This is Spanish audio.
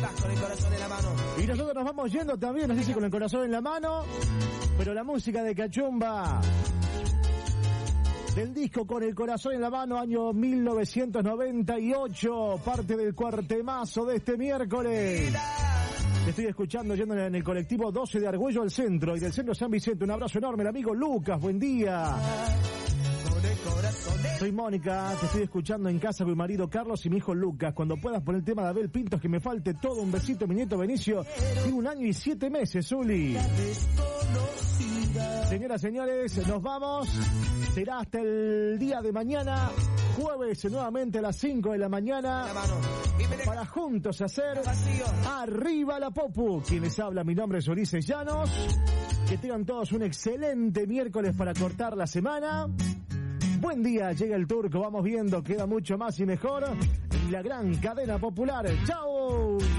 vas con el corazón en la mano. Y nosotros nos vamos yendo también, no sé si con el corazón en la mano, pero la música de Cachumba, del disco Con el corazón en la mano, año 1998, parte del cuartemazo de este miércoles. Te estoy escuchando yendo en el colectivo 12 de Argüello al centro y del centro San Vicente. Un abrazo enorme, el amigo Lucas, buen día. Soy Mónica, te estoy escuchando en casa con mi marido Carlos y mi hijo Lucas. Cuando puedas poner el tema de Abel Pintos, que me falte todo. Un besito, mi nieto Benicio. Tiene 1 año y 7 meses, Uli. Señoras, señores, nos vamos. Será hasta el día de mañana, jueves, nuevamente a las 5 de la mañana, para juntos hacer Arriba la Popu. Quien les habla, mi nombre es Ulises Llanos. Que tengan todos un excelente miércoles para cortar la semana. Buen día, llega el turco, vamos viendo, queda mucho más y mejor en la gran cadena popular. ¡Chao!